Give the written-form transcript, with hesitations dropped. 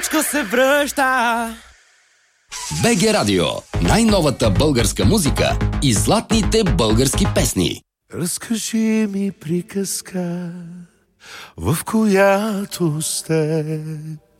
всичко се връща. БГ Радио. Най-новата българска музика и златните български песни. Разкажи ми приказка, в която сте